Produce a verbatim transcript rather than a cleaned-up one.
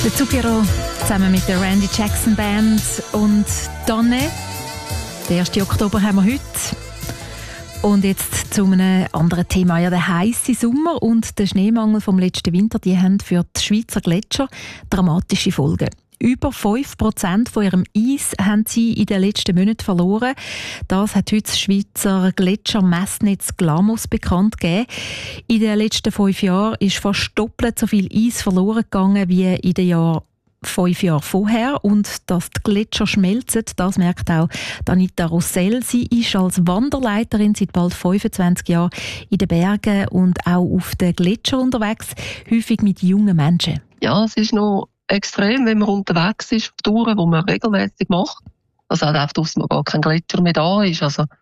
Der Zucchero zusammen mit der Randy Jackson Band und Donne. Den ersten Oktober haben wir heute. Und jetzt zu einem anderen Thema. Ja, der heisse Sommer und der Schneemangel vom letzten Winter, die haben für die Schweizer Gletscher dramatische Folgen. Über fünf Prozent von ihrem Eis haben sie in den letzten Monaten verloren. Das hat heute das Schweizer Gletschermessnetz Glamos bekannt gegeben. In den letzten fünf Jahren ist fast doppelt so viel Eis verloren gegangen wie in den Jahren fünf Jahre vorher. Und dass die Gletscher schmelzen, das merkt auch Anita Rossell. Sie ist als Wanderleiterin seit bald fünfundzwanzig Jahren in den Bergen und auch auf den Gletschern unterwegs, häufig mit jungen Menschen. Ja, es ist noch extrem, wenn man unterwegs ist, auf Touren, die man regelmäßig macht. Also halt einfach, dass man gar kein Gletscher mehr da ist. Also